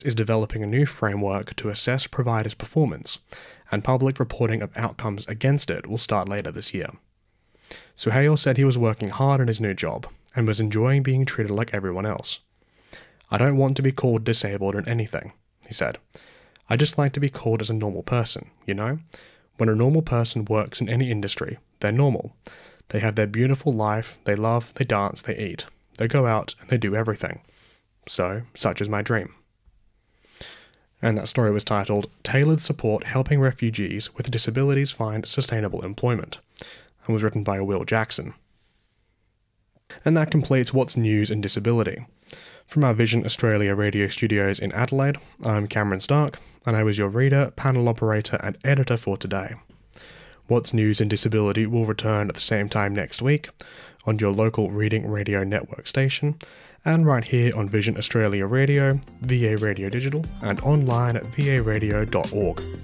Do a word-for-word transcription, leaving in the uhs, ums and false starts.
is developing a new framework to assess providers' performance, and public reporting of outcomes against it will start later this year. Suhail said he was working hard in his new job, and was enjoying being treated like everyone else. "I don't want to be called disabled or anything," he said. "I just like to be called as a normal person, you know? When a normal person works in any industry, they're normal. They have their beautiful life, they love, they dance, they eat. They go out and they do everything. So, such is my dream." And that story was titled, "Tailored Support Helping Refugees with Disabilities Find Sustainable Employment," and was written by Will Jackson. And that completes What's News in Disability. From our Vision Australia radio studios in Adelaide, I'm Cameron Stark, and I was your reader, panel operator and editor for today. What's News in Disability will return at the same time next week, on your local Reading Radio Network station, and right here on Vision Australia Radio, V A Radio Digital, and online at v a radio dot org.